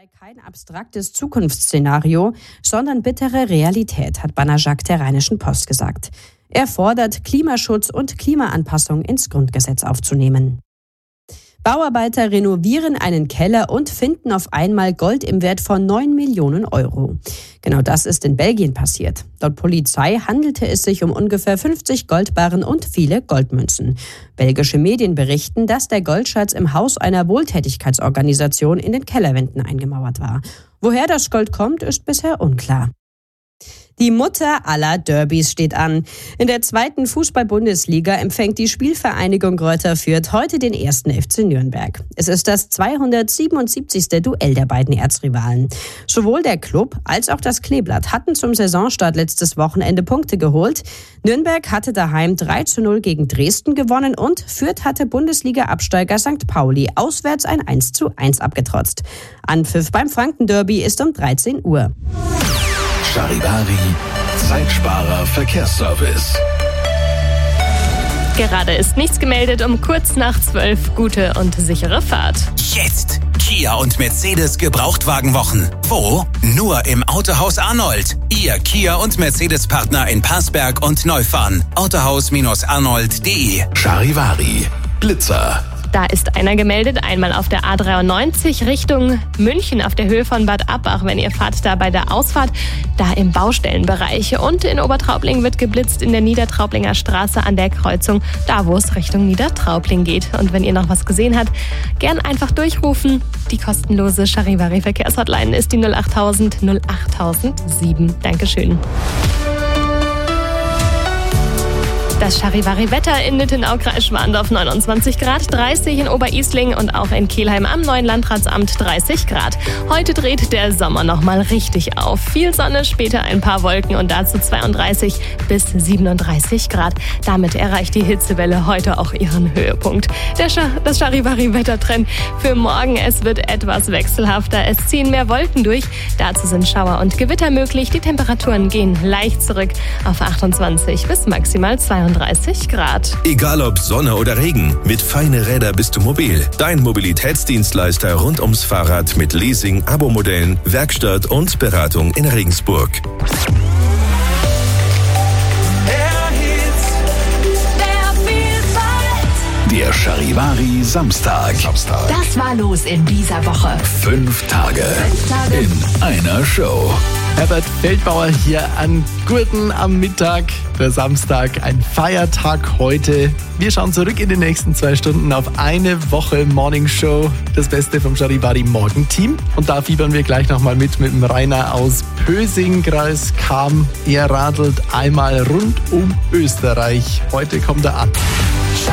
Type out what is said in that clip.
sei kein abstraktes Zukunftsszenario, sondern bittere Realität, hat Banajak der Rheinischen Post gesagt. Er fordert, Klimaschutz und Klimaanpassung ins Grundgesetz aufzunehmen. Bauarbeiter renovieren einen Keller und finden auf einmal Gold im Wert von 9 Millionen Euro. Genau das ist in Belgien passiert. Laut Polizei handelte es sich um ungefähr 50 Goldbarren und viele Goldmünzen. Belgische Medien berichten, dass der Goldschatz im Haus einer Wohltätigkeitsorganisation in den Kellerwänden eingemauert war. Woher das Gold kommt, ist bisher unklar. Die Mutter aller Derbys steht an. In der 2. Fußball-Bundesliga empfängt die Spielvereinigung Greuther Fürth heute den 1. FC Nürnberg. Es ist das 277. Duell der beiden Erzrivalen. Sowohl der Club als auch das Kleeblatt hatten zum Saisonstart letztes Wochenende Punkte geholt. Nürnberg hatte daheim 3:0 gegen Dresden gewonnen und Fürth hatte Bundesliga-Absteiger St. Pauli auswärts ein 1:1 abgetrotzt. Anpfiff beim Franken-Derby ist um 13 Uhr. Charivari, Zeitsparer Verkehrsservice. Gerade ist nichts gemeldet, um kurz nach 12. Gute und sichere Fahrt. Jetzt Kia und Mercedes Gebrauchtwagenwochen. Wo? Nur im Autohaus Arnold. Ihr Kia und Mercedes Partner in Passberg und Neufahren. Autohaus-arnold.de. Charivari, Blitzer. Da ist einer gemeldet, einmal auf der A93 Richtung München auf der Höhe von Bad Abbach, wenn ihr fahrt da bei der Ausfahrt, da im Baustellenbereich. Und in Obertraubling wird geblitzt in der Niedertraublinger Straße an der Kreuzung, da wo es Richtung Niedertraubling geht. Und wenn ihr noch was gesehen habt, gern einfach durchrufen. Die kostenlose Charivari Verkehrshotline ist die 08000 08007. Dankeschön. Das Charivari-Wetter in Nittenau-Kreis Schwandorf 29 Grad, 30 in Oberisling und auch in Kelheim am neuen Landratsamt 30 Grad. Heute dreht der Sommer nochmal richtig auf. Viel Sonne, später ein paar Wolken und dazu 32 bis 37 Grad. Damit erreicht die Hitzewelle heute auch ihren Höhepunkt. Das Charivari-Wettertrend für morgen, es wird etwas wechselhafter. Es ziehen mehr Wolken durch. Dazu sind Schauer und Gewitter möglich. Die Temperaturen gehen leicht zurück auf 28 bis maximal 32 Grad. Egal ob Sonne oder Regen, mit Feine Räder bist du mobil. Dein Mobilitätsdienstleister rund ums Fahrrad mit Leasing, Abo-Modellen, Werkstatt und Beratung in Regensburg. Der Charivari Samstag. Das war los in dieser Woche. 5 Tage in einer Show. Herbert Feldbauer hier an Gurten am Mittag. Der Samstag, ein Feiertag heute. Wir schauen zurück in den nächsten 2 Stunden auf eine Woche Morning Show. Das Beste vom Charivari Morgenteam. Und da fiebern wir gleich nochmal mit dem Rainer aus Pösing, Kreis Cham. Er radelt einmal rund um Österreich. Heute kommt er an.